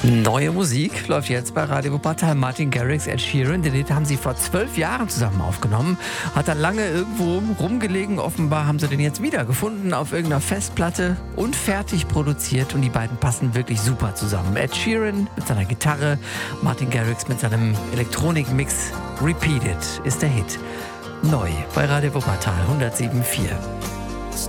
Neue Musik läuft jetzt bei Radio Wuppertal. Martin Garrix, Ed Sheeran, den Lied haben sie vor 12 Jahren zusammen aufgenommen. Hat dann lange irgendwo rumgelegen. Offenbar haben sie den jetzt wiedergefunden auf irgendeiner Festplatte und fertig produziert. Und die beiden passen wirklich super zusammen. Ed Sheeran mit seiner Gitarre, Martin Garrix mit seinem Elektronikmix. Repeated ist der Hit. Neu bei Radio Wuppertal 107,4.